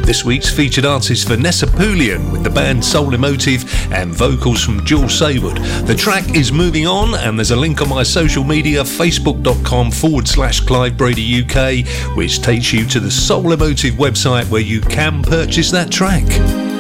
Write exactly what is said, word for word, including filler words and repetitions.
This week's featured artist Vanessa Poulian with the band Soul Emotive and vocals from Jules Saywood. The track is Moving On, and there's a link on my social media, facebook.com forward slash Clive Brady U K, which takes you to the Soul Emotive website where you can purchase that track.